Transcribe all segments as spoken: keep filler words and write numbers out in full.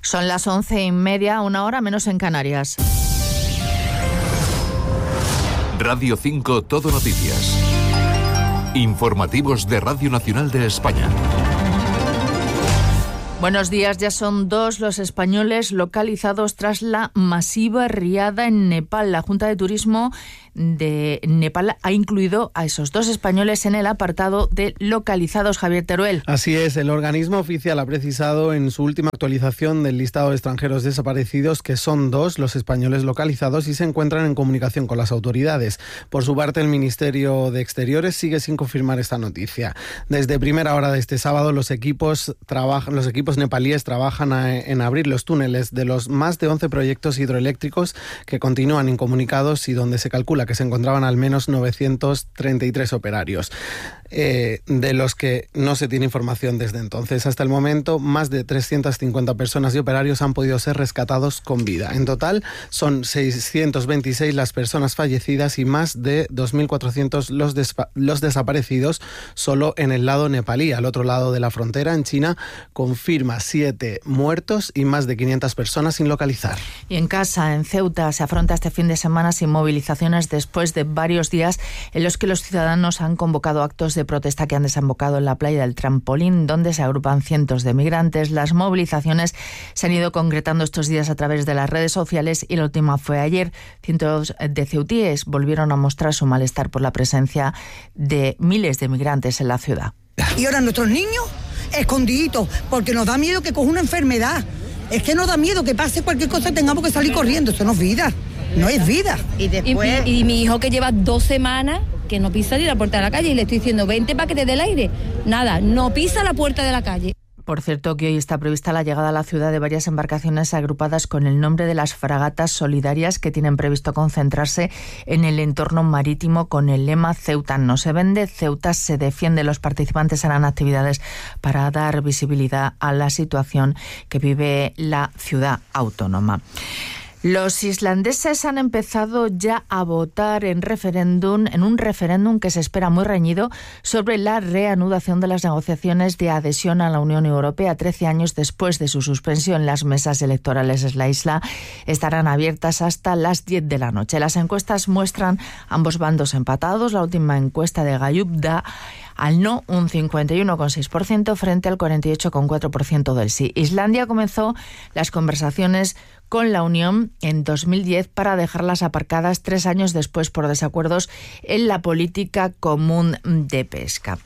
Son las once y media, una hora menos en Canarias. Radio cinco Todo Noticias. Informativos de Radio Nacional de España. Buenos días, ya son dos los españoles localizados tras la masiva riada en Nepal. La Junta de Turismo de Nepal ha incluido a esos dos españoles en el apartado de localizados. Javier Teruel. Así es, el organismo oficial ha precisado en su última actualización del listado de extranjeros desaparecidos que son dos los españoles localizados y se encuentran en comunicación con las autoridades. Por su parte, el Ministerio de Exteriores sigue sin confirmar esta noticia. Desde primera hora de este sábado, los equipos trabajan, los equipos nepalíes trabajan a, en abrir los túneles de los más de once proyectos hidroeléctricos que continúan incomunicados y donde se calcula que se encontraban al menos novecientos treinta y tres operarios, eh, de los que no se tiene información desde entonces. Hasta el momento, más de trescientas cincuenta personas y operarios han podido ser rescatados con vida. En total, son seiscientos veintiséis las personas fallecidas y más de dos mil cuatrocientos los, despa- los desaparecidos solo en el lado nepalí. Al otro lado de la frontera, en China, confirma siete muertos y más de quinientas personas sin localizar. Y en casa, en Ceuta, se afronta este fin de semana sin movilizaciones después de varios días en los que los ciudadanos han convocado actos de protesta que han desembocado en la playa del Trampolín, donde se agrupan cientos de migrantes. Las movilizaciones se han ido concretando estos días a través de las redes sociales y la última fue ayer. Cientos de ceutíes volvieron a mostrar su malestar por la presencia de miles de migrantes en la ciudad. Y ahora nuestros niños escondiditos, porque nos da miedo que coja una enfermedad. Es que nos da miedo que pase cualquier cosa y tengamos que salir corriendo. Eso no es vida. No es vida. Y después... Y, y mi hijo que lleva dos semanas que no pisa ni la puerta de la calle y le estoy diciendo, vente para que te dé el aire. Nada, no pisa la puerta de la calle. Por cierto, que hoy está prevista la llegada a la ciudad de varias embarcaciones agrupadas con el nombre de las fragatas solidarias que tienen previsto concentrarse en el entorno marítimo con el lema Ceuta no se vende, Ceuta se defiende. Los participantes harán actividades para dar visibilidad a la situación que vive la ciudad autónoma. Los islandeses han empezado ya a votar en referéndum, en un referéndum que se espera muy reñido sobre la reanudación de las negociaciones de adhesión a la Unión Europea. Trece años después de su suspensión, las mesas electorales en la isla estarán abiertas hasta las diez de la noche. Las encuestas muestran ambos bandos empatados. La última encuesta de Gallup da al no un cincuenta y uno coma seis por ciento frente al cuarenta y ocho coma cuatro por ciento del sí. Islandia comenzó las conversaciones con la Unión en dos mil diez para dejarlas aparcadas tres años después por desacuerdos en la política común de pesca.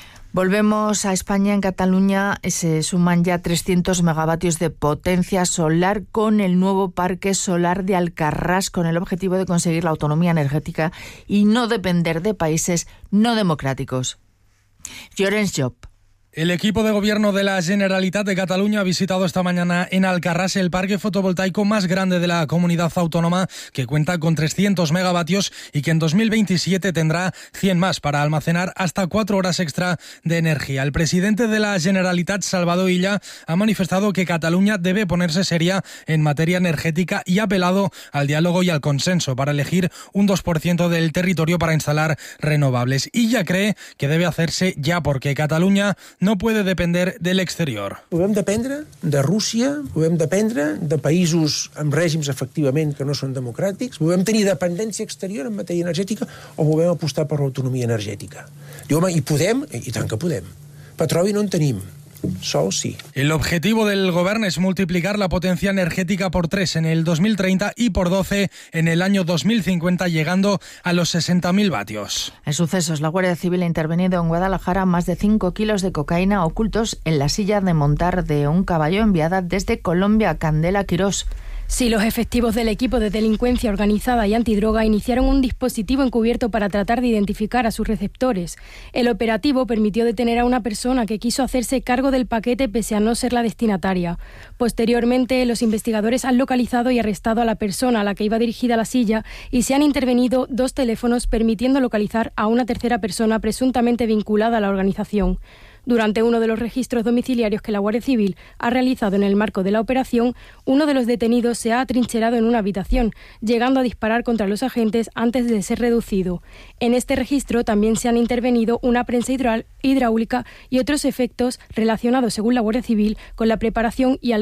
Volvemos a España. En Cataluña se suman ya trescientos megavatios de potencia solar con el nuevo parque solar de Alcarrás, con el objetivo de conseguir la autonomía energética y no depender de países no democráticos. Llorens Job. El equipo de gobierno de la Generalitat de Cataluña ha visitado esta mañana en Alcarrás el parque fotovoltaico más grande de la comunidad autónoma, que cuenta con trescientos megavatios y que en dos mil veintisiete tendrá cien más para almacenar hasta cuatro horas extra de energía. El presidente de la Generalitat, Salvador Illa, ha manifestado que Cataluña debe ponerse seria en materia energética y ha apelado al diálogo y al consenso para elegir un dos por ciento del territorio para instalar renovables. Illa cree que debe hacerse ya porque Cataluña no puede depender del exterior. Podem dependre de Rússia, podem dependre de països amb règims efectivament que no són democràtics, podem tenir dependència exterior en matèria energètica o podem apostar per l'autonomia energètica. I, home, i podem, i tant que podem. Petroli no en tenim. Sol sí. El objetivo del gobierno es multiplicar la potencia energética por tres en el dos mil treinta y por doce en el año dos mil cincuenta, llegando a los sesenta mil vatios. En sucesos, la Guardia Civil ha intervenido en Guadalajara más de cinco kilos de cocaína ocultos en la silla de montar de un caballo enviada desde Colombia a Candela Quirós. Sí, los efectivos del equipo de delincuencia organizada y antidroga iniciaron un dispositivo encubierto para tratar de identificar a sus receptores. El operativo permitió detener a una persona que quiso hacerse cargo del paquete pese a no ser la destinataria. Posteriormente, los investigadores han localizado y arrestado a la persona a la que iba dirigida la silla y se han intervenido dos teléfonos permitiendo localizar a una tercera persona presuntamente vinculada a la organización. Durante uno de los registros domiciliarios que la Guardia Civil ha realizado en el marco de la operación, uno de los detenidos se ha atrincherado en una habitación, llegando a disparar contra los agentes antes de ser reducido. En este registro también se han intervenido una prensa hidráulica y otros efectos relacionados, según la Guardia Civil, con la preparación y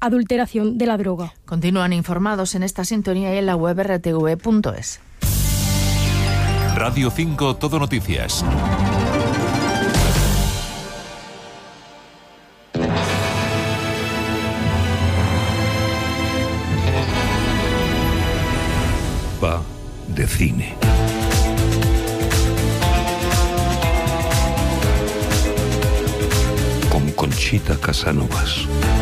adulteración de la droga. Continúan informados en esta sintonía y en la web r t v punto es. Radio cinco Todo Noticias. Va de cine. Con Conchita Casanovas.